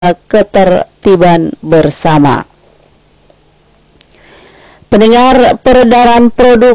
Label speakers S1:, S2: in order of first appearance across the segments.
S1: ketertiban bersama. Pendengar, peredaran produk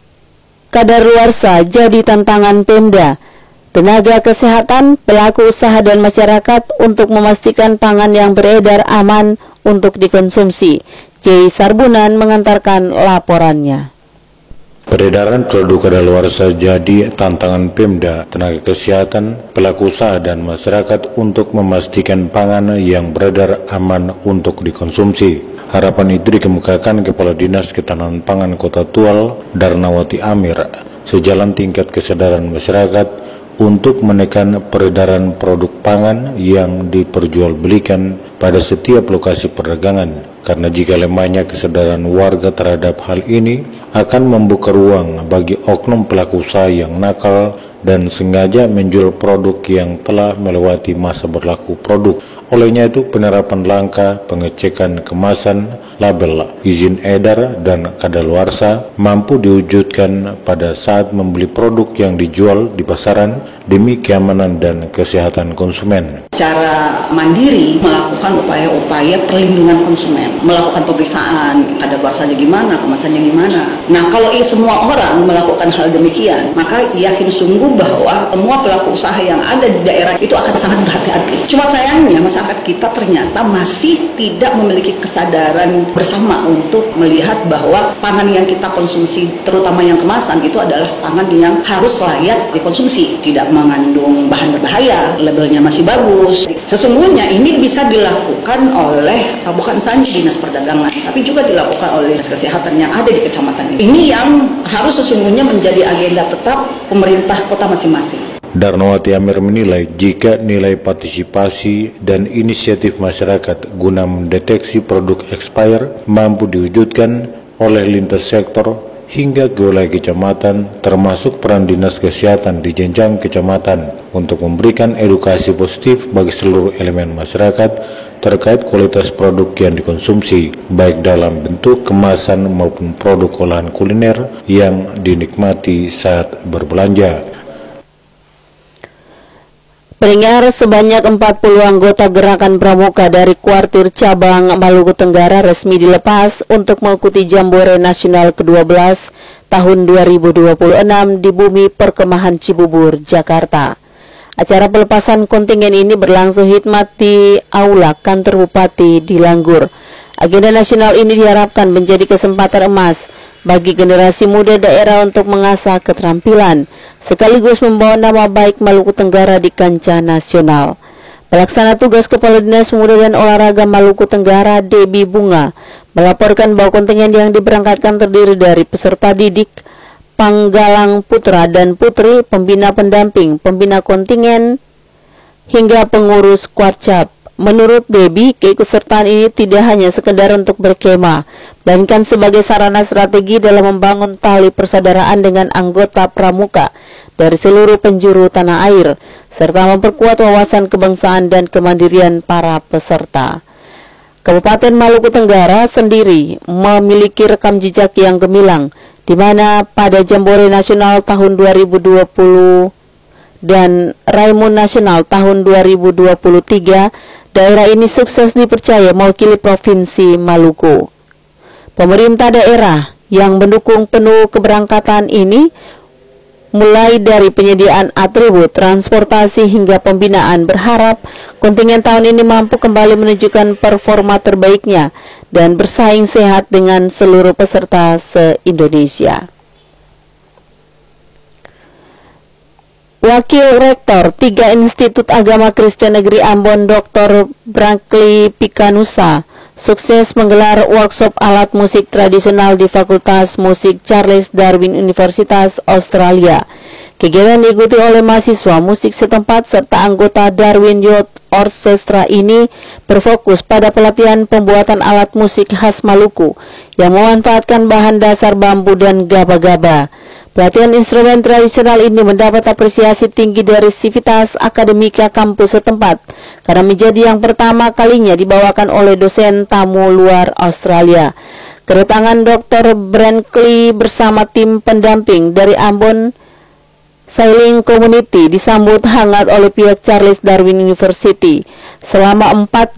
S1: kadaluarsa jadi tantangan Pemda, tenaga kesehatan, pelaku usaha dan masyarakat untuk memastikan pangan yang beredar aman untuk dikonsumsi. J. Sarbunan mengantarkan laporannya.
S2: Peredaran produk kadaluarsa jadi tantangan Pemda, tenaga kesehatan, pelaku usaha dan masyarakat untuk memastikan pangan yang beredar aman untuk dikonsumsi. Harapan itu dikemukakan Kepala Dinas Ketahanan Pangan Kota Tual, Darnawati Amir, sejalan tingkat kesadaran masyarakat untuk menekan peredaran produk pangan yang diperjualbelikan pada setiap lokasi perdagangan. Karena jika lemahnya kesadaran warga terhadap hal ini akan membuka ruang bagi oknum pelaku usaha yang nakal dan sengaja menjual produk yang telah melewati masa berlaku produk. Olehnya itu, penerapan langkah pengecekan kemasan, label, izin edar, dan kadaluarsa mampu diwujudkan pada saat membeli produk yang dijual di pasaran demi keamanan dan kesehatan konsumen.
S3: Secara mandiri melakukan upaya-upaya perlindungan konsumen, melakukan pemeriksaan kadaluarsanya gimana, kemasannya gimana. Nah, kalau semua orang melakukan hal demikian, maka yakin sungguh bahwa semua pelaku usaha yang ada di daerah itu akan sangat berhati-hati. Cuma sayangnya masyarakat kita ternyata masih tidak memiliki kesadaran bersama untuk melihat bahwa pangan yang kita konsumsi, terutama yang kemasan, itu adalah pangan yang harus layak dikonsumsi, tidak mengandung bahan berbahaya, labelnya masih bagus. Sesungguhnya ini bisa dilakukan oleh bukan saja Dinas Perdagangan, tapi juga dilakukan oleh Dinas Kesehatan yang ada di kecamatan ini. Ini yang harus sesungguhnya menjadi agenda tetap pemerintah kota masing-masing.
S2: Darnawati Amir menilai jika nilai partisipasi dan inisiatif masyarakat guna mendeteksi produk expired mampu diwujudkan oleh lintas sektor hingga ke wilayah kecamatan, termasuk peran Dinas Kesehatan di jenjang kecamatan untuk memberikan edukasi positif bagi seluruh elemen masyarakat terkait kualitas produk yang dikonsumsi, baik dalam bentuk kemasan maupun produk olahan kuliner yang dinikmati saat berbelanja.
S1: Pendengar, sebanyak 40 anggota Gerakan Pramuka dari Kuartir Cabang Maluku Tenggara resmi dilepas untuk mengikuti Jambore Nasional ke-12 tahun 2026 di Bumi Perkemahan Cibubur, Jakarta. Acara pelepasan kontingen ini berlangsung hikmat di Aula Kantor Bupati di Langgur. Agenda nasional ini diharapkan menjadi kesempatan emas bagi generasi muda daerah untuk mengasah keterampilan, sekaligus membawa nama baik Maluku Tenggara di kancah nasional. Pelaksana tugas Kepala Dinas Pemuda dan Olahraga Maluku Tenggara, Debbie Bunga, melaporkan bahwa kontingen yang diberangkatkan terdiri dari peserta didik, panggalang putra dan putri, pembina pendamping, pembina kontingen, hingga pengurus Kuarcap. Menurut Debbie, keikutsertaan ini tidak hanya sekedar untuk berkemah, melainkan sebagai sarana strategi dalam membangun tali persaudaraan dengan anggota pramuka dari seluruh penjuru tanah air, serta memperkuat wawasan kebangsaan dan kemandirian para peserta. Kabupaten Maluku Tenggara sendiri memiliki rekam jejak yang gemilang, di mana pada Jambore Nasional tahun 2020 dan Raimund Nasional tahun 2023, daerah ini sukses dipercaya mewakili Provinsi Maluku. Pemerintah daerah yang mendukung penuh keberangkatan ini, mulai dari penyediaan atribut, transportasi hingga pembinaan, berharap kontingen tahun ini mampu kembali menunjukkan performa terbaiknya dan bersaing sehat dengan seluruh peserta se-Indonesia. Wakil Rektor 3 Institut Agama Kristen Negeri Ambon, Dr. Brankley Pikanusa, sukses menggelar workshop alat musik tradisional di Fakultas Musik Charles Darwin Universitas Australia. Kegiatan diikuti oleh mahasiswa musik setempat serta anggota Darwin Youth Orchestra ini berfokus pada pelatihan pembuatan alat musik khas Maluku yang memanfaatkan bahan dasar bambu dan gaba-gaba. Pelatihan instrumen tradisional ini mendapat apresiasi tinggi dari Sivitas Akademika kampus setempat karena menjadi yang pertama kalinya dibawakan oleh dosen tamu luar Australia. Kedatangan Dr. Brankley bersama tim pendamping dari Ambon Sailing Community disambut hangat oleh pihak Charles Darwin University. Selama 4